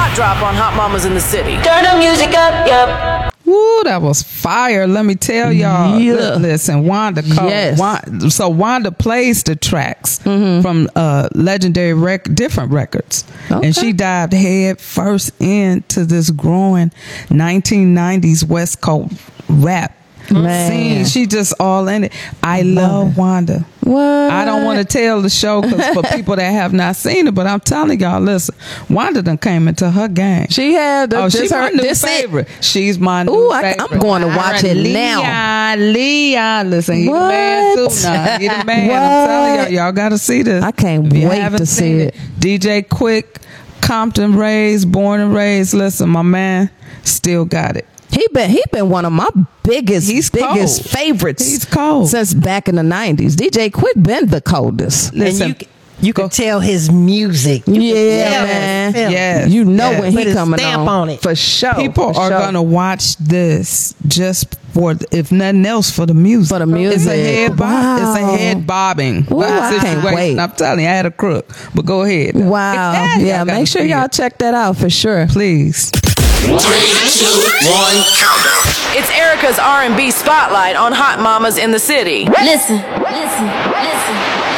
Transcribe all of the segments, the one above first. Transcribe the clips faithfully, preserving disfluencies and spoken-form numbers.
Hot Drop on Hot Mamas in the City. Turn the music up, yep. Woo, that was fire. Let me tell y'all. Yeah. Li- listen, Wanda called. Yes. Wanda, so Wanda plays the tracks mm-hmm. from uh, legendary rec- different records. Okay. And she dived head first into this growing nineteen nineties West Coast rap. Man. Scene. She just all in it. I love Wanda. What? I don't want to tell the show cause for people that have not seen it, but I'm telling y'all, listen, Wanda done came into her game. She had the, Oh, this she's her, my new this favorite. She's my new Ooh, I, favorite. I'm going to watch it Leon, now. Leon, listen, he the man What? too now. He the man. I'm telling y'all, y'all got to see this. I can't If you wait haven't to seen see it. D J Quick, Compton raised, born and raised. Listen, my man still got it. He been he been one of my biggest He's biggest cold. favorites. He's cold. Since back in the nineties. D J Quick been the coldest. Listen, And you, you can tell his music. You Yeah, can tell man. his film. yes, You know yes. when Put he his coming stamp on, on it. for sure. People for are sure. gonna watch this just for, if nothing else, for the music. For the music. It's a head bob. Wow. It's a head bobbing. Ooh, I can't situation. wait. I'm telling you, I had a crook. But go ahead. Wow. Y'all Yeah, gotta make sure see y'all it. check that out for sure. Please. Three, two, one, countdown. It's Erica's R and B Spotlight on Hot Mamas in the City. Listen, listen, listen.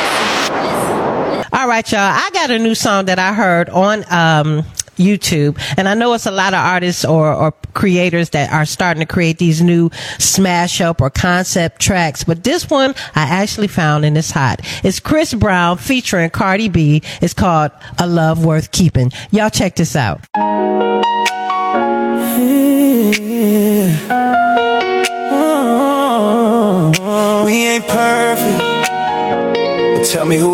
All right, y'all. I got a new song that I heard on um, YouTube, and I know it's a lot of artists or, or creators that are starting to create these new smash up or concept tracks. But this one I actually found, and it's hot. It's Chris Brown featuring Cardi B. It's called A Love Worth Keeping. Y'all check this out. We ain't perfect, but tell me who